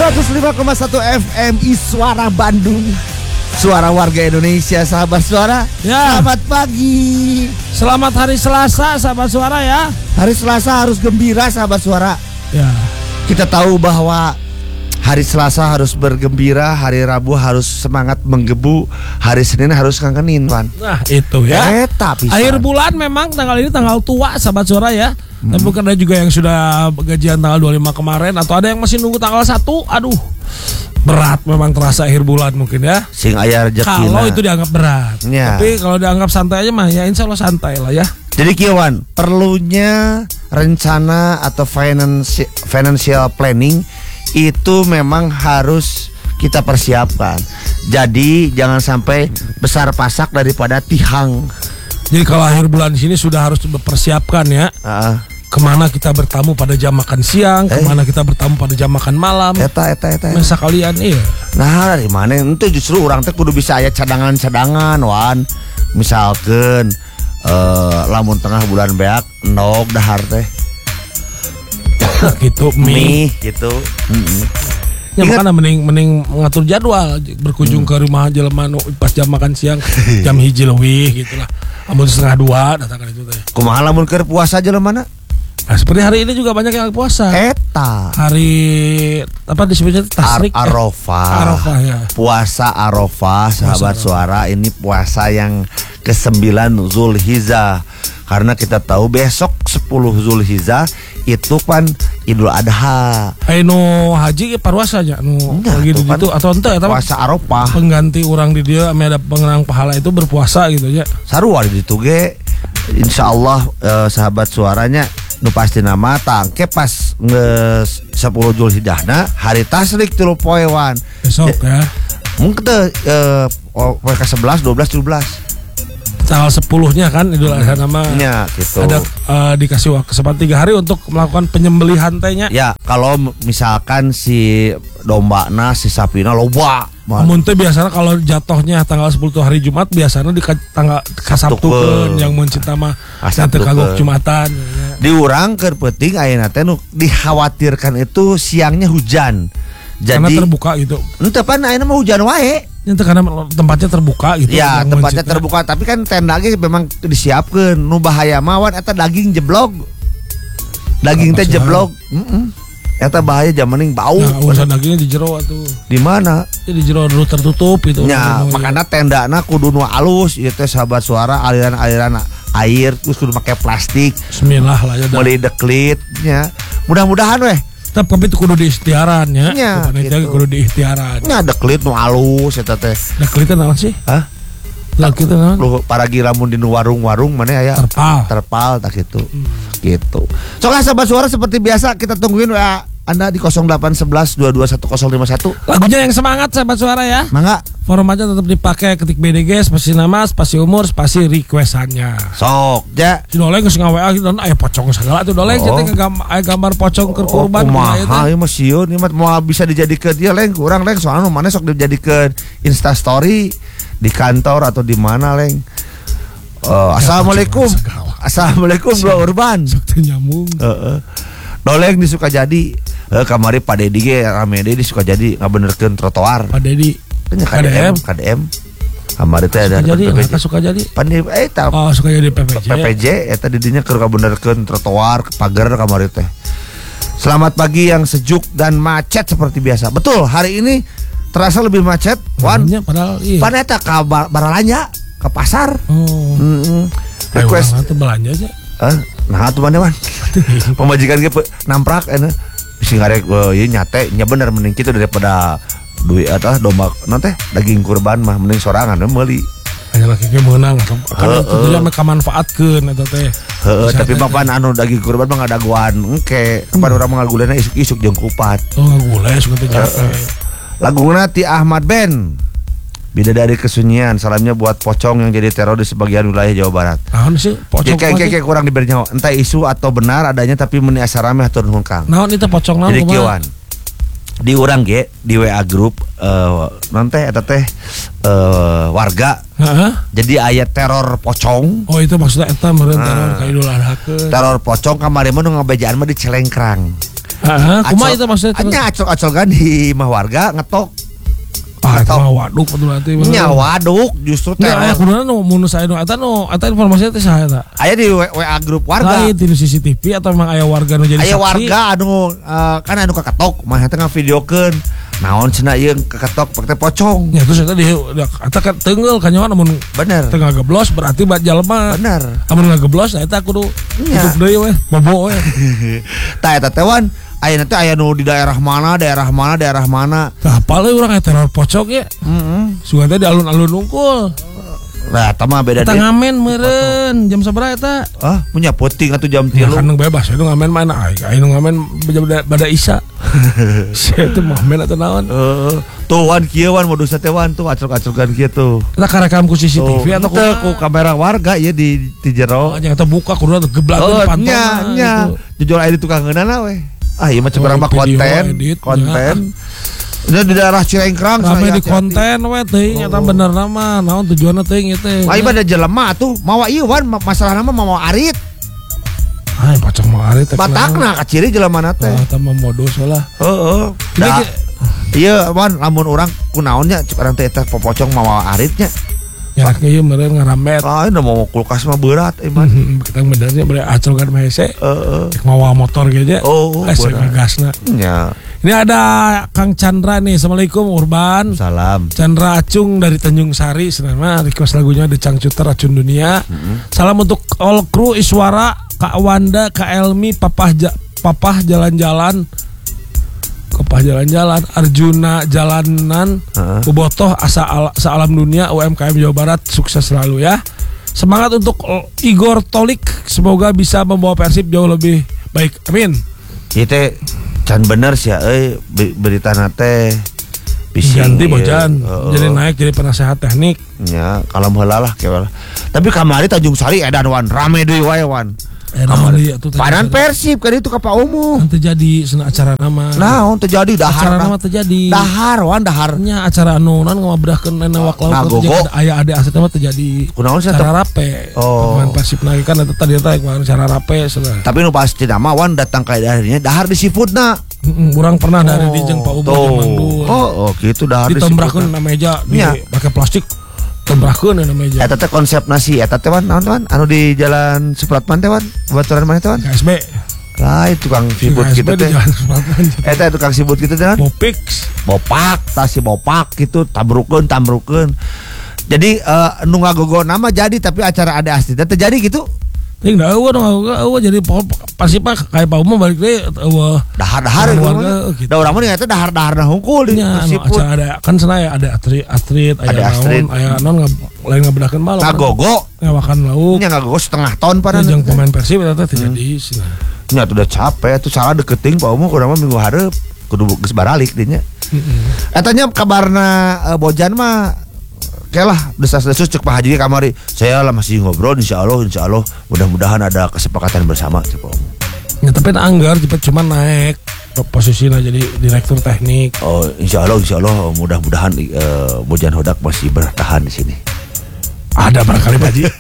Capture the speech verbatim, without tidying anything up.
seratus lima koma satu F M I Suara Bandung. Suara warga Indonesia, sahabat suara. Ya. Selamat pagi. Selamat hari Selasa, sahabat suara ya. Hari Selasa harus gembira, sahabat suara. Ya. Kita tahu bahwa hari Selasa harus bergembira, hari Rabu harus semangat menggebu, hari Senin harus ngangenin, Wan. Nah, itu ya. Eta pisan. Akhir bulan memang tanggal ini tanggal tua, sahabat suara ya. Hmm. Tapi bukan ada juga yang sudah gajian tanggal dua puluh lima kemarin, atau ada yang masih nunggu tanggal satu. Aduh, berat memang terasa akhir bulan mungkin ya. Sing aya rezeki. Kalau itu dianggap berat ya. Tapi kalau dianggap santai aja mah ya insya Allah santai lah ya. Jadi Kiwan, perlunya rencana atau financial, financial planning itu memang harus kita persiapkan. Jadi jangan sampai besar pasak daripada tihang. Jadi kalau akhir bulan di sini sudah harus dipersiapkan ya. Uh. Kemana kita bertamu pada jam makan siang, eh. kemana kita bertamu pada jam makan malam. Eta eta eta. Masa kalian iya. Nah dari mana? Itu justru orang teh kudu bisa aya cadangan-cadangan, Wan. Misalkan uh, lamun tengah bulan beak endog dahar teh. Gitu mie, mie gitu. Mm-hmm. Ya makanya mending mending mengatur jadwal berkunjung hmm. ke rumah jelema nu pas jam makan siang jam hiji leuwih gitulah. Amun setengah dua datang itu teh. Kumaha lamun keur puasa jelema na? Nah, seperti hari ini juga banyak yang puasa. Eta. Hari apa disebutnya tasrik Ar- Arafah. Eh? Arafah ya. Puasa Arafah, sahabat puasa suara, ini puasa yang kesembilan Zulhijjah. Karena kita tahu besok sepuluh Zulhijjah itu kan Idul Adha. Eh no haji paruasa aja nu lagi di situ atau ente eta puasa Arafah. Pengganti orang di dia ame ada pengenang pahala itu berpuasa gitu ya. Sarua di ditu ge. Insyaallah eh, sahabat suaranya nu pasti nama tangke pas nge sepuluh Zulhijjahna hari tasrik tilu poe wan. Besok ya. Mungkin teh eh poe ka sebelas, dua belas, tujuh belas. Tanggal sepuluhnya kan Idul Adha nama ya, gitu. Ada uh, dikasih waktu kesempatan tiga hari untuk melakukan penyembelihan tehnya. Ya kalau misalkan si dombana si sapina loba. Namun teh biasanya kalau jatuhnya tanggal sepuluh itu hari Jumat biasanya di tanggal kasabtukeun yang mun cinta mah teh kagok Jumatan. Di urang keur peuting ayeuna teh nu dikhawatirkan itu siangnya hujan. Jadi karena terbuka gitu. Henteu pan ayeuna mah hujan wae. Itu karena tempatnya terbuka gitu. Ya tempatnya terbuka tapi kan tenda ge memang disiapkeun. Nu bahaya mah wan eta daging jeblog. Daging teh jeblog. Heeh. Eta bahaya jamaning bau. Nah, urusan dagingnya di jero atuh. Di mana? Di jero dulu tertutup itu. Ya, makanya tendana kudu nu alus ieu teh sahabat suara aliran-aliran air terus kudu make plastik. Bismillah lah ya. Meuli deklit nya. Mudah-mudahan weh. Tapi tapi itu kudu diikhtiaran ya. Ya gitu. Kudu diikhtiaran. Nya deklit nu alus eta teh. Deklit naon sih? Hah? Deklit naon? Lu paragi lamun di warung-warung mana aya? Terpal. Terpal tak gitu. Hmm. Gitu. Soalnya sahabat suara seperti biasa kita tungguin ya Anda di nol delapan satu satu dua dua satu nol lima satu. Lagunya yang semangat sahabat suara ya. Mangga. Formatnya tetap dipakai ketik B D G spasi nama, spasi umur, spasi requestannya. Sok, ja. Si Doleng geus ngawe dan aya pocong segala tuh Doleng oh. Jadi gambar gambar pocong keur kurban kumaha ieu mah sieun ieu mah mau bisa dijadikeun ieu Leng, urang Leng soalnya mana sok dijadikeun Insta story di kantor atau di mana Leng. Uh, Assalamualaikum. Assalamualaikum Bro Urban. Sok teh nyambung. Heeh. Doleng di Sukajadi. Eh kamari Pak Dedi ge rame deui di Sukajadi ngabenerkeun trotoar. Pak Dedi. Nya K D M, K D M. Kamari teh ada P P J. Sukajadi. Pandi eh tah. Oh, Sukajadi P P J. P P J eta di dinya keur ngabenerkeun trotoar, pagar kamari teh. Selamat pagi yang sejuk dan macet seperti biasa. Betul, hari ini terasa lebih macet. Wan. Padahal iya. Pan eta ka Baralanya, ke pasar. Oh. Heeh. Request itu belanja aja. Hah? Nah tuh mana Wan? Pemajikan ge namprak eta sing ngarek ieu nyate nya bener mending kitu daripada duit atau domba nanti daging kurban mah mending sorangan meuli. Hanya laki ge meunang karena itu nya mah kamanfaatkeun eta teh. Heeh, tapi papan anu daging kurban mah ngadaguan engke. Kapan urang mah ngagulena isuk-isuk jeung kupat. Oh ngaguleh suka teh capek. Laguna ti Ahmad Ben. Bidadari Kesunyian, salamnya buat pocong yang jadi teror di sebagian wilayah Jawa Barat. Naon sih pocong? Kayak kayak kurang diberi nyawa. Entah isu atau benar adanya tapi meni asara meh hatur nuhun Kang. Naon itu pocong naon? Jadi kieuan. Di urang ge di W A grup uh, non teh eta teh uh, warga. Heeh. Jadi aya teror pocong. Oh itu maksudnya eta meureun teror ka Idul Adha. Teror pocong kamari mah nu ngabejaan mah di Celengkrang. Heeh, kumaha itu maksudnya? Anya acol-acolgan di imah warga ngetok. Ah, itu mah waduk betul nanti. Nya waduk justru teh. Nya aya kuduna nu mun saya nu eta nu eta informasinya teh saha eta? Aya di W A grup warga. Lain di C C T V atau memang aya warga nu jadi saksi? Aya warga anu uh, kan anu kaketok, mah teh ngavideokeun. Naon cenah ieu kaketok pakai pocong. Ya terus eta di eta kan teungeul kanyawan mun bener. Teu ngageblos berarti bat jalma. Bener. Amun ngageblos eta kudu tutup deui we, bobo we. Tah eta teh wan ayeuna teh aya nu di daerah mana, daerah mana, daerah mana. Tah apal we urang aya teror pocong ya. Heeh. Sugan teh di alun-alun unggul. Nah, eta mah beda Eta ngamen meureun jam sabaraha eta? Ah, punya puting atuh jam Ya tilu. kan nu bebas itu ngamen mana ai. Ai nu ngamen bada, bada Isya. Saya teh mah men atuh naon? Heeh. Tuh wan kieu wan modusna teh wan tuh acok-acokan kieu tuh. Eta karekam ku C C T V atau ku ku kamera warga ya di di jero. Oh, nya eta buka kudu geblakeun Oh, pantona. nya nya. Jujur aya di tukang ngeunana we. Ah, ieu mah cebarang mah konten, konten. Udah di daerah Cirengkrang rame di konten we teuing eta bener nama naon tujuanna teuing ieu teh. Ai bade jelema atuh mawa ieu wan masalah nama mawa arit. Ai pacong mau arit teh. Batakna ka ciri jelemana teh. Ah, eta mah modus lah. Heeh. Da. Ieu wan lamun urang kunaon nya cek urang teh eta popocong mawa aritnya. Ya ieu meureun ngaramet. Ah, udah mau kulkas mah berat iman. Kita benernya bere acol kan hese. Heeh. Mawa motor ge aja. Oh, asa gasna. Nya. Ini ada Kang Chandra nih. Assalamualaikum Urban. Salam. Chandra Acung dari Tanjung Sari. Sebenarnya request lagunya The Cangcuter Racun Dunia. Mm-hmm. Salam untuk all crew Iswara, Kak Wanda, Kak Elmi, Papah ja, Papah jalan-jalan. Papah jalan-jalan, Arjuna jalanan, uh-huh. Bobotoh asa al, alam dunia U M K M Jawa Barat sukses selalu ya. Semangat untuk Igor Tolik, semoga bisa membawa Persib jauh lebih baik. Amin. Itu can bener sih euy berita teh ganti bojan uh, jadi naik jadi penasehat teknik nya kalem heula lah kewe. Tapi kamari Tanjung Sari edan wan rame deui wae wan. Kamari atuh padan Persib kan itu ka Pak Umuh. Terjadi sana acara nama. Naon terjadi dahar. Acara nama terjadi. Dahar wan daharnya acara anunan ngabradahkeun nenewak lauk terjadi aya ade aset mah terjadi. Kunaon sih acara rape. Oh. Pemain Persib naik kan eta tadi teh acara rape sana. Tapi nu pasti nama wan datang ka daerahnya dahar di seafoodna. Heeh, urang pernah oh. dari di jeung Pak Umuh jeung Mandul. Oh, oh gitu dahar di ditombrakeun na meja di pakai plastik. Tombrakeun na meja. Eta teh konsep nasi eta teh wan naon wan anu di jalan Supratman teh wan baturan mana teh wan? K S B. Lah itu tukang sibut gitu teh. Eta tukang sibut gitu teh. Bopix, bopak, tas si bopak gitu tabrukeun tambrukeun. Jadi uh, nu ngagogo nama jadi tapi acara ada asli teh terjadi gitu. Ting da eueuh dong eueuh jadi pasti Pak kayak Pak Umum balik deui eueuh. Dahar-dahar gitu. Da urang mah eta dahar-daharna hungkul di siput. Ada kan cenah ya ada atrit atrit aya naon aya naon lain ngabedakeun balok. Ngagogo ngawakan lauk. Nya ngagogo setengah ton padahal. Jeung pemain Persib eta terjadi cenah. Nya tuh udah capek tuh salah deketing Pak Umum urang mah minggu hareup kudu geus baralik dinya. Heeh. Eta nya kabarna bojan mah okelah, desas-desus cek Pak Haji kamari. Saya lah masih ngobrol insya Allah, insya Allah mudah-mudahan ada kesepakatan bersama. Ya tapi anggar cepat cuma naik posisinya jadi direktur teknik. Oh insya Allah, insya Allah mudah-mudahan uh, Bojan Hodak masih bertahan di sini. Ada barangkali Pak Haji.